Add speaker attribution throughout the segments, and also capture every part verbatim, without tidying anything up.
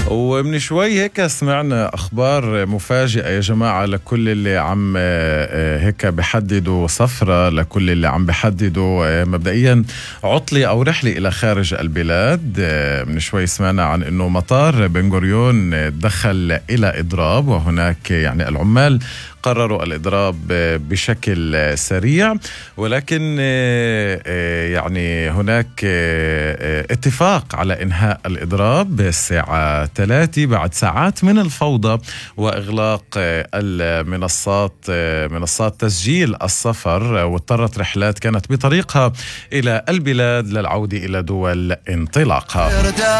Speaker 1: ومن شوي هيك سمعنا أخبار مفاجئة يا جماعة لكل اللي عم هيك بحددوا سفرة، لكل اللي عم بحددوا مبدئيا عطلة أو رحلة إلى خارج البلاد. من شوي سمعنا عن أنه مطار بن غوريون دخل إلى إضراب، وهناك يعني العمال قرروا الإضراب بشكل سريع، ولكن يعني هناك اتفاق على إنهاء الإضراب الساعة ثلاثة بعد ساعات من الفوضى وإغلاق المنصات منصات تسجيل السفر، واضطرت رحلات كانت بطريقها إلى البلاد للعودة إلى دول انطلاقها.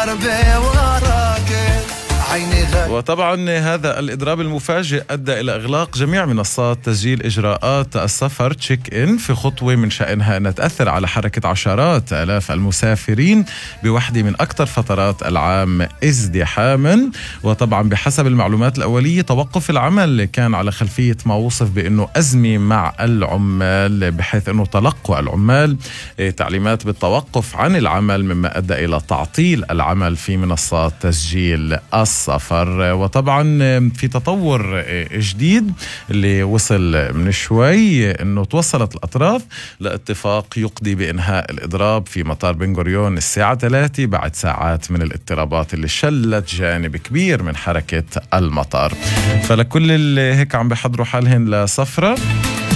Speaker 1: وطبعا هذا الإضراب المفاجئ أدى إلى إغلاق جميع منصات تسجيل إجراءات السفر تشيك إن، في خطوة من شأنها أن تأثر على حركة عشرات آلاف المسافرين بوحدة من أكثر فترات العام ازدحاما. وطبعا بحسب المعلومات الأولية توقف العمل كان على خلفية ما وصف بأنه أزمة مع العمال، بحيث أنه تلقوا العمال تعليمات بالتوقف عن العمل، مما أدى إلى تعطيل العمل في منصات تسجيل السفر. وطبعا في تطور جديد اللي وصل من شوي، انه توصلت الاطراف لاتفاق يقضي بانهاء الاضراب في مطار بن غوريون الساعه ثلاثة بعد ساعات من الاضطرابات اللي شلت جانب كبير من حركه المطار. فلكل اللي هيك عم بحضروا حالهم لسفره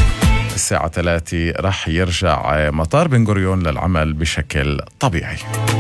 Speaker 1: الساعه ثلاثة رح يرجع مطار بن غوريون للعمل بشكل طبيعي.